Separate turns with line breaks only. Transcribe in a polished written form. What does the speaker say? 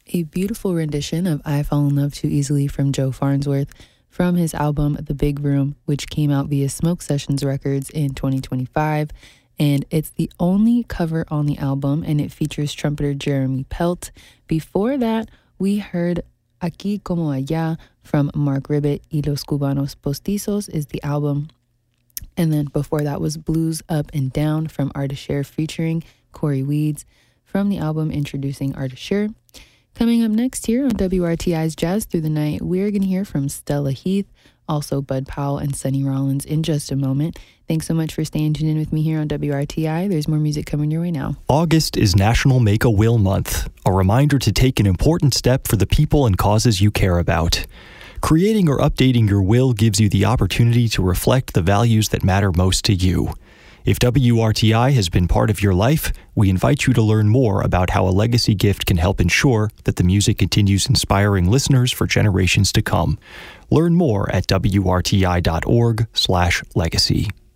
a beautiful rendition of I Fall in Love Too Easily from Joe Farnsworth from his album The Big Room, which came out via Smoke Sessions Records in 2025. And it's the only cover on the album, and it features trumpeter Jeremy Pelt. Before that, we heard Aquí Como Allá from Mark Ribbett. Y Los Cubanos Postizos is the album. And then before that was Blues Up and Down from Ardeshir featuring Corey Weeds from the album Introducing Ardeshir. Coming up next here on WRTI's Jazz Through the Night, we're going to hear from Stella Heath, also Bud Powell and Sonny Rollins in just a moment. Thanks so much for staying tuned in with me here on WRTI. There's more music coming your way now.
August is National Make a Will Month, a reminder to take an important step for the people and causes you care about. Creating or updating your will gives you the opportunity to reflect the values that matter most to you. If WRTI has been part of your life, we invite you to learn more about how a legacy gift can help ensure that the music continues inspiring listeners for generations to come. Learn more at WRTI.org/legacy.